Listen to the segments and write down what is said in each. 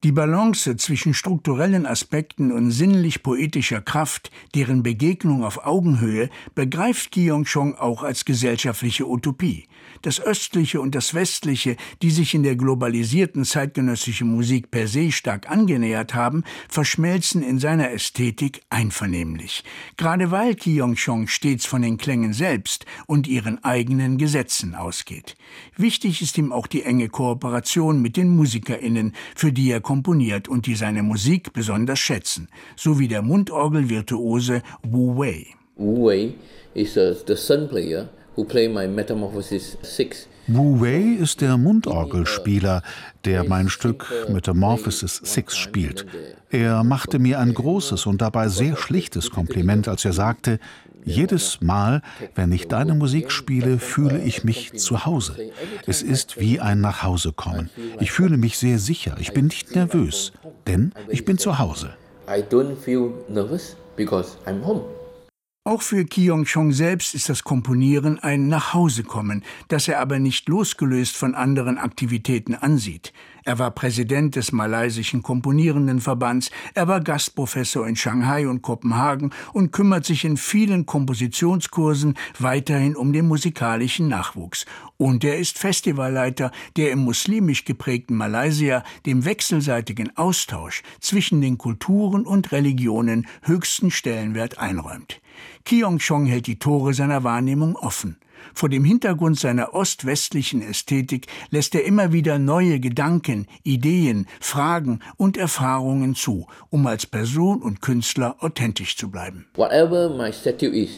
Die Balance zwischen strukturellen Aspekten und sinnlich-poetischer Kraft, deren Begegnung auf Augenhöhe, begreift Kyung-chong auch als gesellschaftliche Utopie. Das Östliche und das Westliche, die sich in der globalisierten zeitgenössischen Musik per se stark angenähert haben, verschmelzen in seiner Ästhetik einvernehmlich. Gerade weil Kyung-chong stets von den Klängen selbst und ihren eigenen Gesetzen ausgeht. Wichtig ist ihm auch die enge Kooperation mit den MusikerInnen, für die er komponiert und die seine Musik besonders schätzen, so wie der Mundorgel-Virtuose Wu Wei. Wu Wei is the son player who played my Metamorphosis 6. Wu Wei ist der Mundorgelspieler, der mein Stück Metamorphosis 6 spielt. Er machte mir ein großes und dabei sehr schlichtes Kompliment, als er sagte: Jedes Mal, wenn ich deine Musik spiele, fühle ich mich zu Hause. Es ist wie ein Nachhausekommen. Ich fühle mich sehr sicher. Ich bin nicht nervös, denn ich bin zu Hause. I don't feel nervous because I'm home. Auch für Kyung-chong selbst ist das Komponieren ein Nachhausekommen, das er aber nicht losgelöst von anderen Aktivitäten ansieht. Er war Präsident des malaysischen Komponierendenverbands, er war Gastprofessor in Shanghai und Kopenhagen und kümmert sich in vielen Kompositionskursen weiterhin um den musikalischen Nachwuchs. Und er ist Festivalleiter, der im muslimisch geprägten Malaysia dem wechselseitigen Austausch zwischen den Kulturen und Religionen höchsten Stellenwert einräumt. Kyung-chong hält die Tore seiner Wahrnehmung offen. Vor dem Hintergrund seiner ost-westlichen Ästhetik lässt er immer wieder neue Gedanken, Ideen, Fragen und Erfahrungen zu, um als Person und Künstler authentisch zu bleiben. Whatever my statue is,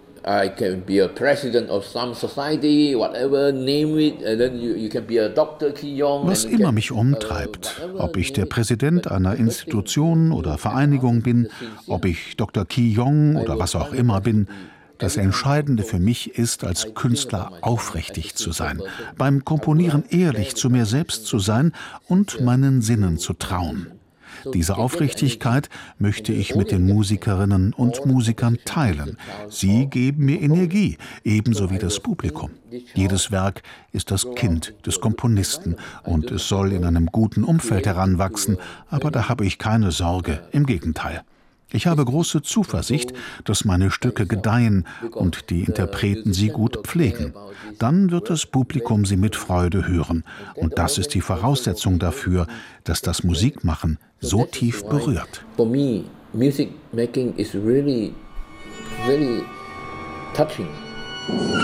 I can be a president of some society, whatever, name it, and then you can be a Dr. Ki-yong. Was immer mich umtreibt, ob ich der Präsident einer Institution oder Vereinigung bin, ob ich Dr. Ki-yong oder was auch immer bin, das Entscheidende für mich ist, als Künstler aufrichtig zu sein, beim Komponieren ehrlich zu mir selbst zu sein und meinen Sinnen zu trauen. Diese Aufrichtigkeit möchte ich mit den Musikerinnen und Musikern teilen. Sie geben mir Energie, ebenso wie das Publikum. Jedes Werk ist das Kind des Komponisten und es soll in einem guten Umfeld heranwachsen, aber da habe ich keine Sorge, im Gegenteil. Ich habe große Zuversicht, dass meine Stücke gedeihen und die Interpreten sie gut pflegen. Dann wird das Publikum sie mit Freude hören. Und das ist die Voraussetzung dafür, dass das Musikmachen so tief berührt. For me, music making is really very touching.